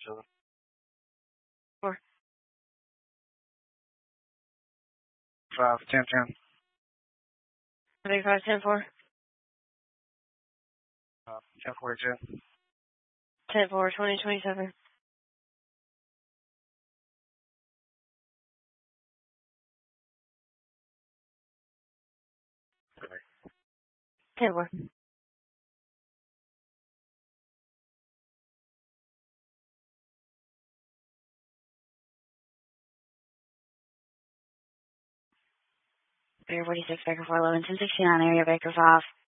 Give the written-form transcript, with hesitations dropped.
4. 5, 10, 10. 35, 10, 4. 10, 42. 10, 4, 20, 27. 10, 4. Baker 46, Baker 411, 1069, area Baker 5.